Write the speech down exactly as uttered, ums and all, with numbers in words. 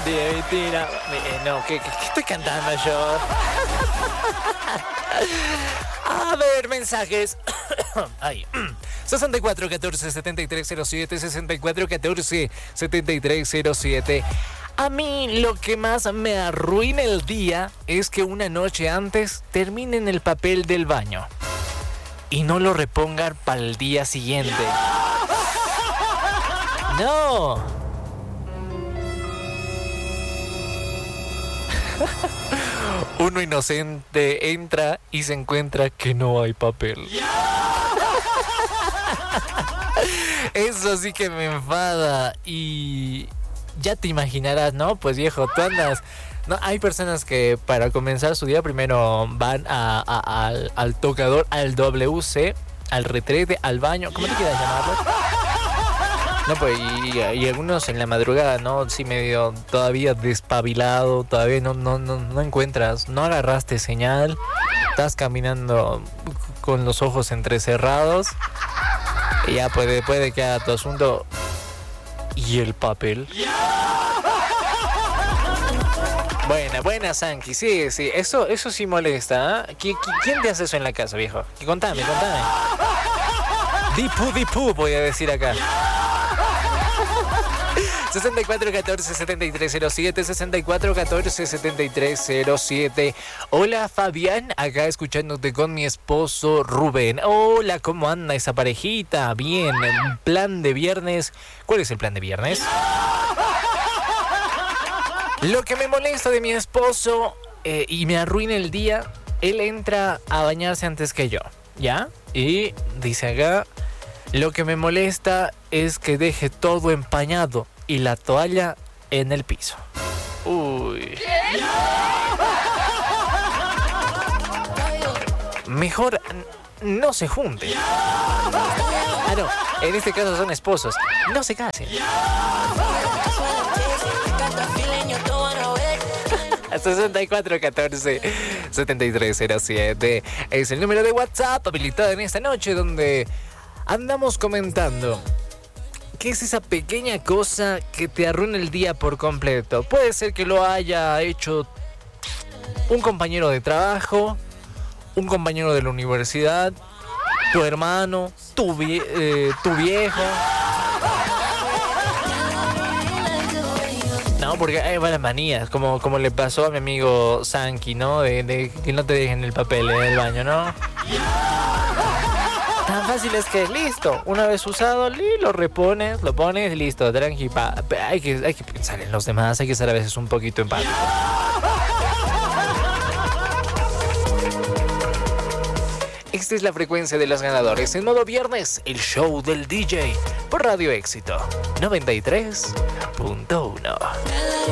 mentira, mentira. Eh, no, ¿qué, qué, qué estoy cantando yo? A ver, mensajes. Ay. sesenta y cuatro catorce setenta y tres cero siete, sesenta y cuatro catorce setenta y tres cero siete. A mí lo que más me arruina el día es que una noche antes terminen el papel del baño y no lo repongan para el día siguiente. No. Uno inocente entra y se encuentra que no hay papel. Eso sí que me enfada. Y ya te imaginarás, ¿no? Pues viejo, tú andas... No, hay personas que para comenzar su día primero van a, a, al, al tocador, al W C, al retrete, al baño, ¿cómo te quieras llamarlo? No, pues, y, y algunos en la madrugada, ¿no? Sí, medio todavía despabilado, todavía no, no, no, no encuentras, no agarraste señal, estás caminando con los ojos entrecerrados, y ya puede, puede que haga tu asunto. ¿Y el papel? Buena, buena, Sanky, sí, sí, eso, eso sí molesta, ¿eh? ¿Qui- qui- ¿Quién te hace eso en la casa, viejo? Contame, contame. Dipu, dipu, voy a decir acá. sesenta y cuatro catorce setenta y tres cero siete, sesenta y cuatro catorce setenta y tres cero siete. Hola, Fabián, acá escuchándote con mi esposo Rubén. Hola, ¿cómo anda esa parejita? Bien, plan de viernes. ¿Cuál es el plan de viernes? Lo que me molesta de mi esposo eh, y me arruina el día, él entra a bañarse antes que yo, ¿ya? Y dice acá, lo que me molesta es que deje todo empañado y la toalla en el piso. Uy. Mejor no se junten. Ah, no, en este caso son esposos. No se casen. sesenta y cuatro catorce setenta y tres cero siete es el número de WhatsApp habilitado en esta noche, donde andamos comentando qué es esa pequeña cosa que te arruina el día por completo. Puede ser que lo haya hecho un compañero de trabajo, un compañero de la universidad, tu hermano, tu, vie- eh, tu viejo. No, porque hay varias manías, como, como le pasó a mi amigo Sanky, ¿no? De, de que no te dejen el papel en el baño, ¿no? Tan fácil es que listo, una vez usado, lo repones, lo pones, listo, tranqui. Pa, pa, hay, que, hay que pensar en los demás, hay que ser a veces un poquito empático. Esta es la frecuencia de los ganadores en modo viernes, el show del D J por Radio Éxito noventa y tres punto uno.